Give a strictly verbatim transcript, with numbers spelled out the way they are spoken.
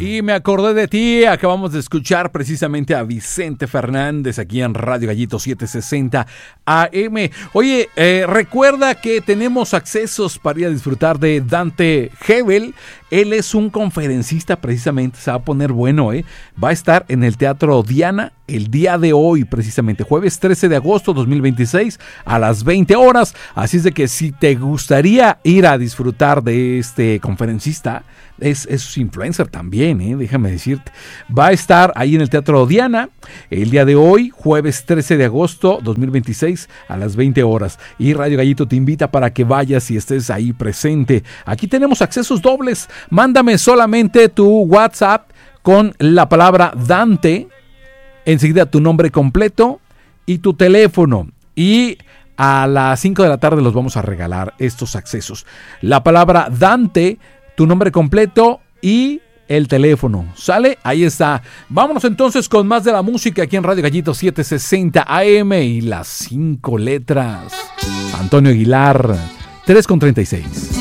Y me acordé de ti, acabamos de escuchar precisamente a Vicente Fernández aquí en Radio Gallito setecientos sesenta A M. Oye, eh, recuerda que tenemos accesos para ir a disfrutar de Dante Gebel. Él es un conferencista precisamente, se va a poner bueno, ¿eh? Va a estar en el Teatro Diana el día de hoy, precisamente, jueves trece de agosto de dos mil veintiséis a las veinte horas. Así es de que si te gustaría ir a disfrutar de este conferencista, es, es influencer también, ¿eh? Déjame decirte. Va a estar ahí en el Teatro Diana el día de hoy, jueves trece de agosto de dos mil veintiséis a las veinte horas. Y Radio Gallito te invita para que vayas y estés ahí presente. Aquí tenemos accesos dobles. Mándame solamente tu WhatsApp con la palabra Dante, enseguida tu nombre completo y tu teléfono. Y a las cinco de la tarde los vamos a regalar estos accesos. La palabra Dante, tu nombre completo y el teléfono. ¿Sale? Ahí está. Vámonos entonces con más de la música aquí en Radio Gallito setecientos sesenta A M y las cinco letras. Antonio Aguilar, tres con treinta y seis.